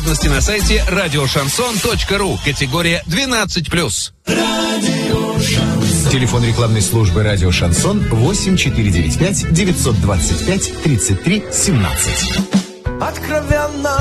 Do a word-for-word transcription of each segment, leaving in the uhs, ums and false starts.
Подробности на сайте радиошансон точка ру. Категория двенадцать плюс. Телефон рекламной службы «Радио Шансон» восемь четыре девять пять девятьсот двадцать пять тридцать три семнадцать. Откровенно,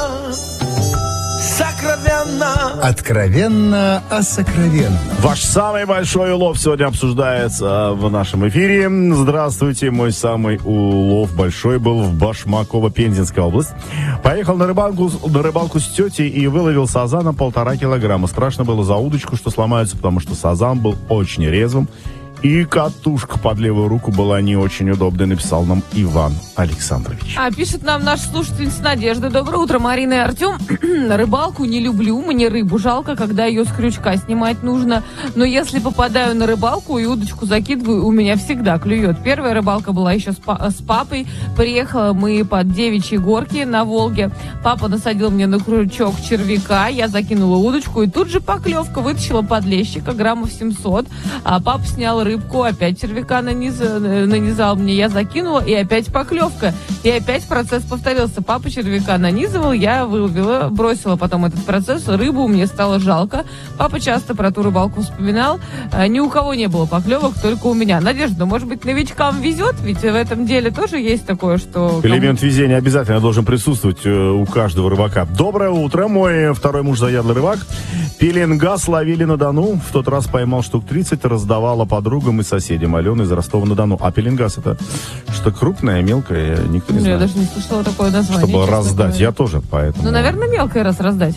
сокровенно. Откровенно о сокровенном. Ваш самый большой улов сегодня обсуждается в нашем эфире. Здравствуйте, мой самый улов большой был в Башмаково, Пензенская область. Поехал на рыбалку, на рыбалку с тетей и выловил сазана полтора килограмма. Страшно было за удочку, что сломается, потому что сазан был очень резвым. И катушка под левую руку была не очень удобной, написал нам Иван Александрович. А пишет нам наш слушательница Надежда. Доброе утро, Марина и Артем. Рыбалку не люблю, мне рыбу жалко, когда ее с крючка снимать нужно. Но если попадаю на рыбалку и удочку закидываю, у меня всегда клюет. Первая рыбалка была еще с, па- с папой. Приехала мы под Девичьи горки на Волге. Папа насадил мне на крючок червяка, я закинула удочку, и тут же поклевка, вытащила подлещика, граммов семьсот. А папа снял рыбу. Рыбку, опять червяка наниз, нанизал мне, я закинула, и опять поклевка. И опять процесс повторился. Папа червяка нанизывал, я выловила, бросила потом этот процесс, рыбу мне стало жалко. Папа часто про ту рыбалку вспоминал. Ни у кого не было поклевок, только у меня. Надежда, может быть, новичкам везет? Ведь в этом деле тоже есть такое, что... Элемент везения обязательно должен присутствовать у каждого рыбака. Доброе утро, мой второй муж заядлый рыбак. Пеленгас ловили на Дону. В тот раз поймал штук тридцать, раздавала подругам и соседям. Алена из Ростова-на-Дону. А пеленгас это что, крупное, мелкое? Никто не знает. Я даже не слышала такое название. Чтобы раздать. Говоря. Я тоже, поэтому... Ну, наверное, мелкое раз раздать.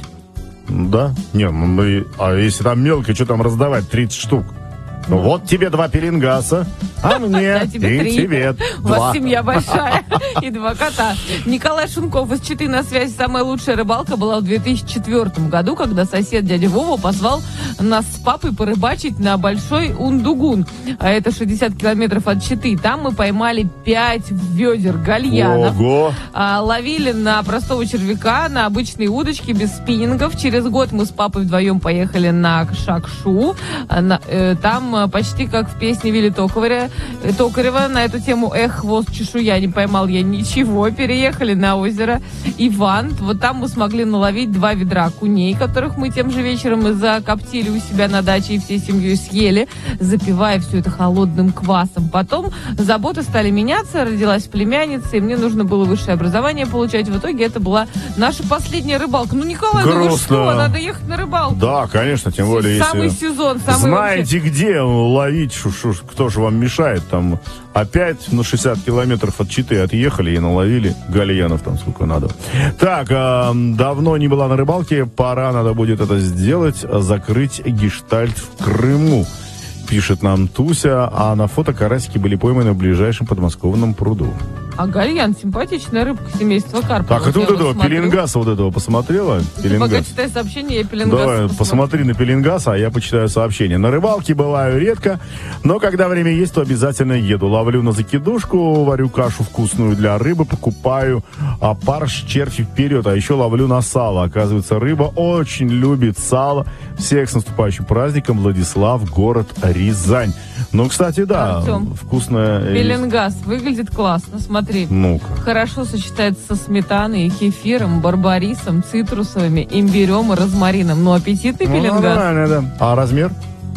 Да? Не, мы... а если там мелкое, что там раздавать? тридцать штук. Ну, вот тебе два пеленгаса, а мне и тебе У вас семья большая и два кота. Николай Шунков из Читы на связи. Самая лучшая рыбалка была в две тысячи четвёртом году, когда сосед дядя Вова позвал нас с папой порыбачить на Большой Ундугун. А это шестьдесят километров от Читы. Там мы поймали пять ведер гальянов. Ого! А, ловили на простого червяка, на обычные удочки, без спиннингов. Через год мы с папой вдвоем поехали на Шакшу. На, э, там почти как в песне Вилли Токаря, Токарева на эту тему «Эх, хвост чешуя, не поймал я ничего». Переехали на озеро Иван. Вот там мы смогли наловить два ведра окуней, которых мы тем же вечером и закоптили у себя на даче и всей семьей съели, запивая все это холодным квасом. Потом заботы стали меняться, родилась племянница, и мне нужно было высшее образование получать. В итоге это была наша последняя рыбалка. Ну, Николай, Грустно. ну вы что, надо ехать на рыбалку. Да, конечно, тем более, самый если сезон, самый знаете, вообще... где ловить, шу, шу, кто же вам мешает, там опять на шестьдесят километров от Читы отъехали и наловили гальянов там сколько надо. Так, э, давно не была на рыбалке, пора, надо будет это сделать, закрыть гештальт в Крыму, пишет нам Туся, а на фото карасики были пойманы в ближайшем подмосковном пруду. А гальян симпатичная рыбка семейства карпа. Так, вот а ты вот этого смотрю. пеленгаса вот этого посмотрела? Ты пока читай сообщение, я пеленгаса Давай, посмотрю. посмотри на пеленгаса, а я почитаю сообщение. На рыбалке бываю редко, но когда время есть, то обязательно еду. Ловлю на закидушку, варю кашу вкусную для рыбы, покупаю а парш, черви вперед, а еще ловлю на сало. Оказывается, рыба очень любит сало. Всех с наступающим праздником, Владислав, город Рязань. Ну, кстати, да, Артем, вкусная... Пеленгас выглядит классно, смотри. Ну-ка. Хорошо сочетается со сметаной, кефиром, барбарисом, цитрусовыми, имбирем и розмарином. Ну, аппетитный Ну, пеленгас. нормально, да. А размер?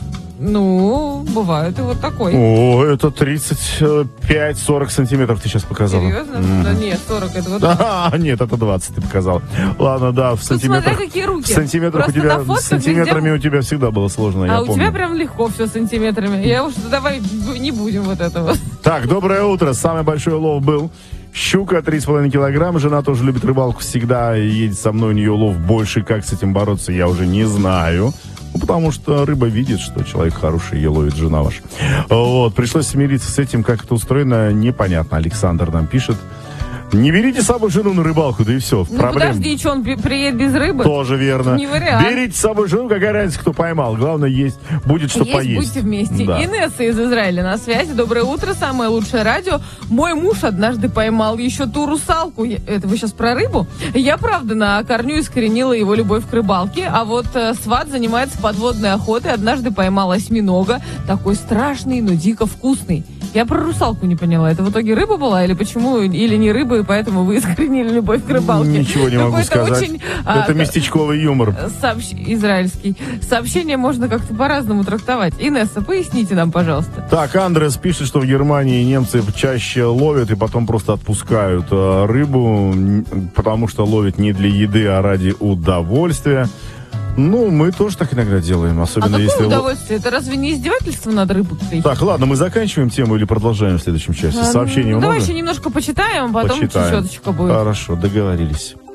Ну, бывает и вот такой. О, это тридцать пять сорок сантиметров ты сейчас показала. Серьезно? Mm. Да нет, сорок это вот. А, нет, это двадцать ты показала. Ладно, да, в Тут сантиметрах. смотри, какие руки. В сантиметрах у Просто тебя, на фотках с сантиметрами везде... у тебя всегда было сложно, А я у помню. тебя прям легко все сантиметрами. Я уж давай не будем вот этого. Так, доброе утро. Самый большой улов был щука три с половиной килограмма. Жена тоже любит рыбалку, всегда едет со мной, у нее улов больше. Как с этим бороться, я уже не знаю. Ну, потому что рыба видит, что человек хороший, ее ловит жена ваша. Вот, пришлось смириться с этим, как это устроено, непонятно. Александр нам пишет. Не берите с собой жену на рыбалку, да и все. Ну Проблем. подожди, что он приедет без рыбы? Тоже верно. Не вариант. Берите с собой жену, какая разница, кто поймал. Главное, есть, будет что есть, поесть. будьте вместе. Да. Инесса из Израиля на связи. Доброе утро, самое лучшее радио. Мой муж однажды поймал еще ту русалку. Я- Это вы сейчас про рыбу? Я, правда, на корню искоренила его любовь к рыбалке. А вот э, сват занимается подводной охотой. Однажды поймал осьминога. Такой страшный, но дико вкусный. Я про русалку не поняла. Это в итоге рыба была или почему? Или не рыба, и поэтому вы искоренили любовь к рыбалке? Ничего не могу Какой-то сказать. очень, Это а, местечковый юмор. Сообщ... Израильский. Сообщение можно как-то по-разному трактовать. Инесса, поясните нам, пожалуйста. Так, Андрес пишет, что в Германии немцы чаще ловят и потом просто отпускают э, рыбу, м, потому что ловят не для еды, а ради удовольствия. Ну, мы тоже так иногда делаем, А особенно какое если... ло- удовольствие? Это разве не издевательство над рыбой? Так, ладно, мы заканчиваем тему или продолжаем в следующем части? А, Сообщение ну, давай можно? еще немножко почитаем, а потом Почитаем. чесоточка будет. Хорошо, договорились.